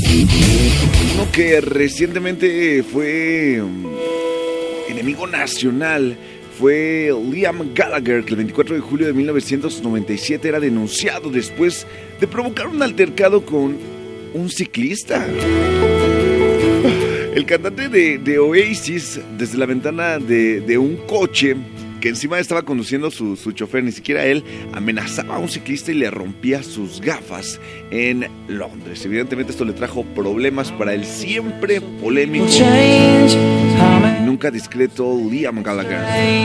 Uno que recientemente fue enemigo nacional fue Liam Gallagher, que el 24 de julio de 1997 era denunciado después de provocar un altercado con un ciclista. El cantante de Oasis, desde la ventana de un coche que encima estaba conduciendo su chofer, ni siquiera él, amenazaba a un ciclista y le rompía sus gafas en Londres. Evidentemente esto le trajo problemas para el siempre polémico, nunca discreto Liam Gallagher.